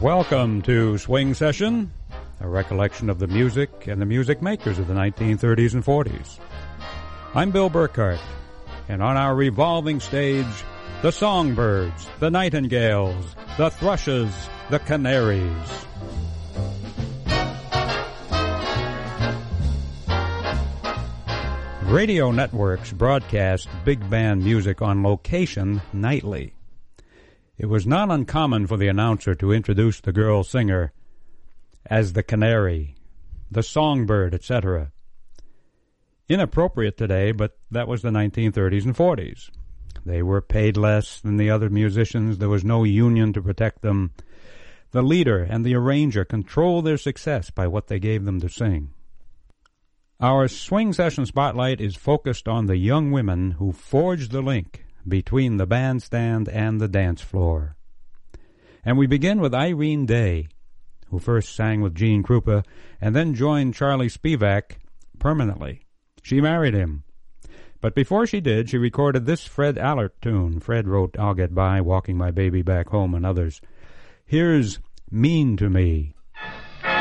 Welcome to Swing Session, a recollection of the music and the music makers of the 1930s and 40s. I'm Bill Burkhart, and on our revolving stage, the songbirds, the nightingales, the thrushes, the canaries. Radio networks broadcast big band music on location nightly. It was not uncommon for the announcer to introduce the girl singer as the canary, the songbird, etc. Inappropriate today, but that was the 1930s and 40s. They were paid less than the other musicians. There was no union to protect them. The leader and the arranger controlled their success by what they gave them to sing. Our Swing Session Spotlight is focused on the young women who forged the link between the bandstand and the dance floor. And we begin with Irene Day, who first sang with Gene Krupa and then joined Charlie Spivak permanently. She married him. But before she did, she recorded this Fred Allert tune. Fred wrote I'll Get By, Walking My Baby Back Home, and others. Here's Mean to Me.